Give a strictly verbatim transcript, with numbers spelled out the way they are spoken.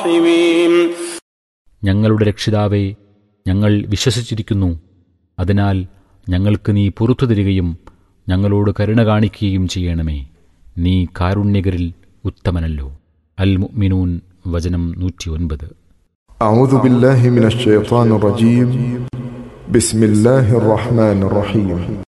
ഞങ്ങളുടെ രക്ഷിതാവേ, ഞങ്ങൾ വിശ്വസിച്ചിരിക്കുന്നു, അതിനാൽ ഞങ്ങൾക്ക് നീ പുറത്തു തരികയും ഞങ്ങളോട് കരുണ കാണിക്കുകയും ചെയ്യണമേ. നീ കാരുണ്യകരിൽ ഉത്തമനല്ലോ. അൽ മുഅ്മിനൂൻ വചനം നൂറ്റി ഒൻപത്. അഊദു ബില്ലാഹി മിനശ് ശൈത്വാനിർ റജീം. ബിസ്മില്ലാഹിർ റഹ്മാനിർ റഹീം.